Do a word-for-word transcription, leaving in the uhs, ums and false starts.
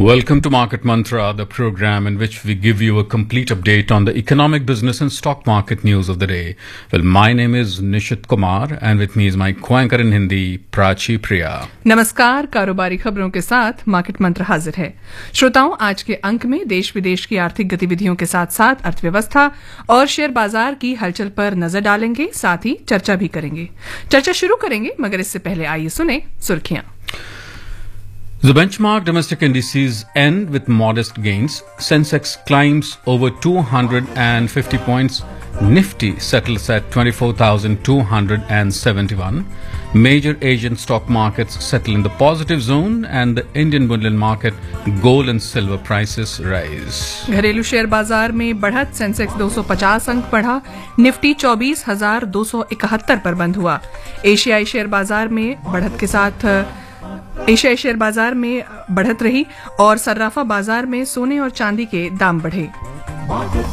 Welcome to Market Mantra, the program in which we give you a complete update on the economic, business and stock market news of the day. Well, my name is Nishit Kumar and with me is my co-anchor in Hindi, Prachi Priya. नमस्कार, कारोबारी खबरों के साथ market मंत्र हाजिर है। श्रोताओं, आज के अंक में देश विदेश की आर्थिक गतिविधियों के साथ साथ अर्थव्यवस्था और शेयर बाजार की हलचल पर नजर डालेंगे, साथ ही चर्चा भी करेंगे। चर्चा शुरू करेंगे, मगर इससे पहले आइए सुने सुर्खियां। The benchmark domestic indices end with modest gains. Sensex climbs over two hundred fifty points. Nifty settles at twenty-four thousand two hundred seventy-one. Major Asian stock markets settle in the positive zone and the Indian bullion market, gold and silver prices rise. घरेलू share बाजार में बढ़त, Sensex दो सौ पचास अंक बढ़ा, Nifty चौबीस हजार दो सौ इकहत्तर पर बंद हुआ। एशियाई शेयर बाजार में बढ़त के साथ एशियाई शेयर बाजार में बढ़त रही और सर्राफा बाजार में सोने और चांदी के दाम बढ़े।